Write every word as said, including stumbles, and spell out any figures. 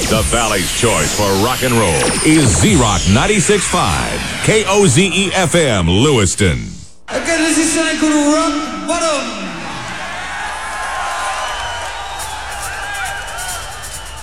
The Valley's choice for rock and roll is Z-Rock ninety-six point five, K O Z E F M, Lewiston. Okay, this is something called Rock Bottom.